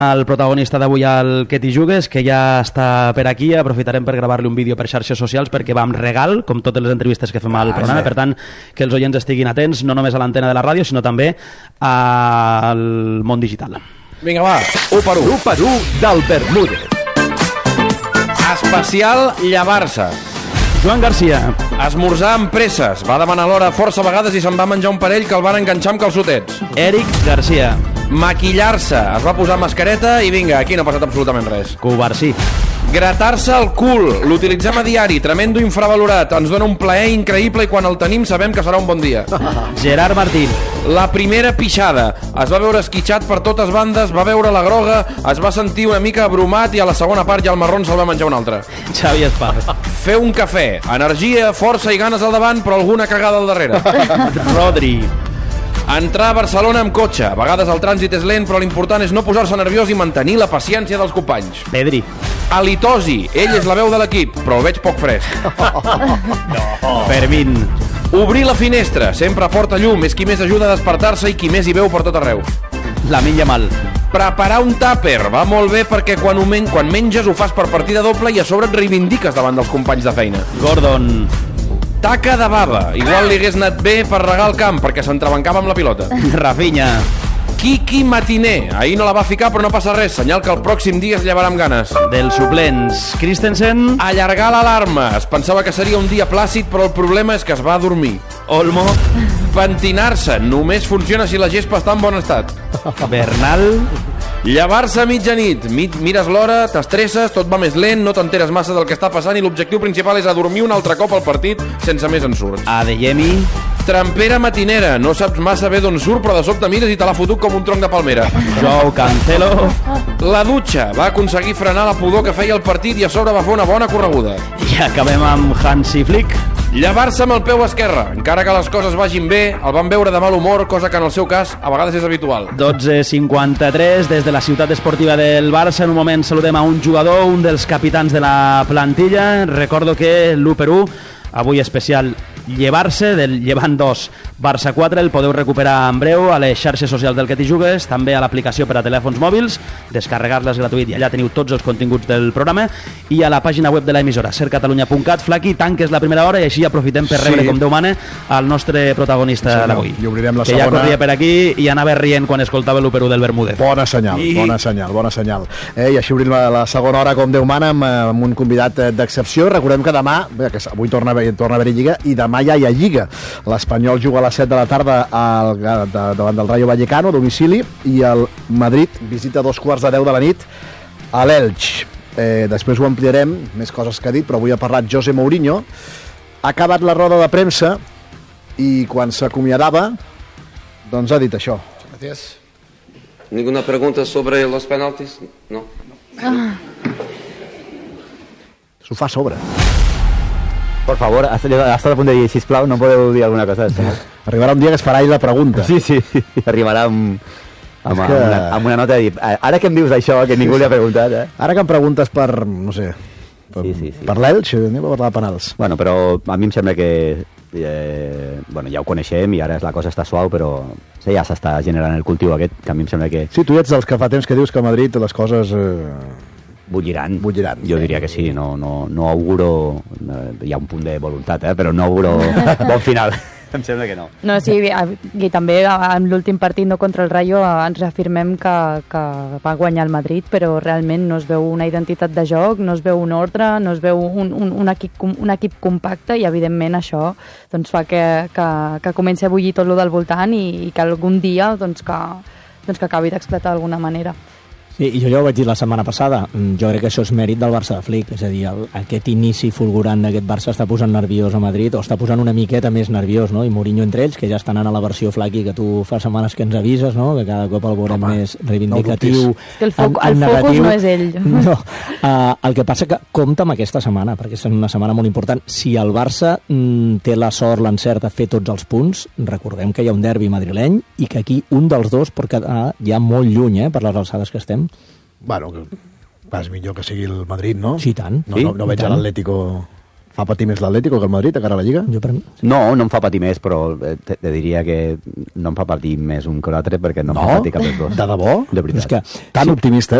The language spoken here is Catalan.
El protagonista d'avui, el Que t'hi jugues, que ja està per aquí. Aprofitarem per gravar-li un vídeo per xarxes socials perquè va amb regal, com totes les entrevistes que fem al programa. Per tant, que els oients estiguin atents, no només a l'antena de la ràdio, sinó també al món digital. Vinga, va, 1 per 1. 1 per 1 del Bermúdez. Especial llevar-se. Joan Garcia. Esmorzar amb presses. Va demanar l'hora força vegades i se'n va menjar un parell que el van enganxar amb calçotets. Eric Garcia. Maquillar-se. Es va posar mascareta i vinga, aquí no ha passat absolutament res. Covarsí. Gratar-se el cul. L'utilitzem a diari, tremendo infravalorat. Ens dona un plaer increïble i quan el tenim sabem que serà un bon dia. Gerard Martín. La primera pixada. Es va veure esquitxat per totes bandes, va veure la groga, es va sentir una mica abrumat i a la segona part ja el marrón se'l va menjar un altre. Xavi Esparz. Fer un cafè. Energia, força i ganes al davant, però alguna cagada al darrere. Rodri. Entrar a Barcelona amb cotxe. A vegades el trànsit és lent, però l'important és no posar-se nerviós i mantenir la paciència dels companys. Pedri. Halitosi. Ell és la veu de l'equip, però el veig poc fresc. Fermín. Obrir la finestra. Sempre aporta llum. És qui més ajuda a despertar-se i qui més hi veu per tot arreu. Lamine Yamal. Preparar un tàper. Va molt bé perquè quan menges ho fas per partida doble i a sobre et reivindiques davant dels companys de feina. Gordon. Taca de bava. Igual li hagués anat bé per regar el camp perquè s'entrebancava amb la pilota. Rafinha. Kiki Matiner. Ahir no la va ficar però no passa res. Senyal que el pròxim dia es llevarà amb ganes. Dels suplents. Christensen. Allargar l'alarma. Es pensava que seria un dia plàcid però el problema és que es va dormir. Olmo. Pentinar-se. Només funciona si la gespa està en bon estat. Bernal. Llevar-se a mitjanit. Mires l'hora, t'estresses, tot va més lent, no t'enteres massa del que està passant i l'objectiu principal és adormir un altre cop al partit sense més ensurts. Adeyemi. Trampera matinera. No saps massa bé d'on surt, però de sobte mires i te l'ha fotut com un tronc de palmera. Joao Cancelo. La dutxa. Va aconseguir frenar la pudor que feia el partit i a sobre va fer una bona correguda. I acabem amb Hansi Flick. Llevar-se amb el peu esquerre. Encara que les coses vagin bé, el van veure de mal humor, cosa que en el seu cas a vegades és habitual. 12:53 des de la ciutat esportiva del Barça. En un moment saludem a un jugador, un dels capitans de la plantilla. Recordo que l'1 per 1, avui especial llevar-se, del Llevant 2 Barça 4, el podeu recuperar en breu a les xarxes socials del Que t'hi jugues, també a l'aplicació per a telèfons mòbils, descarregar-la és gratuït i allà teniu tots els continguts del programa, i a la pàgina web de l'emissora, sercatalunya.cat. Flaqui, tanques la primera hora i així aprofitem per rebre, com Déu mana, el nostre protagonista d'avui, i obrirem la que segona. ja corria per aquí i anava rient quan escoltava l'1 per 1 del Bermúdez. Bona senyal, bona senyal. I així obrim la segona hora, com Déu mana, amb un convidat d'excepció. Recordem que demà, que avui torna a haver-hi Lliga, i demà ja hi ha Lliga. L'Espanyol juga a les 7 de la tarda davant del Rayo Vallecano, a domicili, i el Madrid visita a 2:15 de la nit a l'Elx. Després ho ampliarem, més coses que ha dit, però avui ha parlat José Mourinho. Ha acabat la roda de premsa i quan s'acomiadava, doncs ha dit això. Gracias. ¿Ninguna pregunta sobre los penaltis? No. S'ho fa a sobre. Por favor, ha estat a punt de dir, sisplau, no podeu dir alguna cosa? Arribarà un dia que es farà ell la pregunta. Sí, arribarà amb una nota de dir, ara que em dius això, que ningú li ha preguntat, Ara que em preguntes per, no sé, per l'Elx, anem a parlar de penals. Bueno, però a mi em sembla que ja ho coneixem i ara la cosa està suau, però ja s'està generant el cultiu aquest, que a mi em sembla que... Sí, tu ets dels que fa temps que dius que a Madrid les coses... Bulliran. Jo diria que sí, no auguro... Hi ha un punt de voluntat, però no auguro bon final. Em sembla que no. No, sí, i també en l'últim partit contra el Rayo ens reafirmem que va guanyar el Madrid, però realment no es veu una identitat de joc, no es veu un ordre, no es veu un equip compacte, i evidentment això doncs, fa que comenci a bullir tot el del voltant i que algun dia doncs, que acabi d'explotar d'alguna manera. Sí, i jo ja ho vaig dir la setmana passada, jo crec que això és mèrit del Barça de Flick, és a dir, aquest inici fulgurant d'aquest Barça està posant nerviós a Madrid, o està posant una miqueta més nerviós, no? I Mourinho entre ells, que ja estan anant a la versió Flaqui que tu fa setmanes que ens avises, no? Que cada cop el veurem més reivindicatiu. Que el focus no és ell. No. El que passa que compta amb aquesta setmana, perquè és una setmana molt important. Si el Barça té la sort, l'encert de fer tots els punts, recordem que hi ha un derbi madrileny i que aquí un dels dos pot quedar ja molt lluny, per les alçades que estem. Bueno, és millor que sigui el Madrid, no? Sí, tant. No veig a l'Atlético Fa patir més l'Atlético que el Madrid a cara a la Lliga? No em fa patir més, però te diria que no em fa patir més un que l'altre perquè no em fa patir cap dels dos. De debò? De veritat. És que tan optimista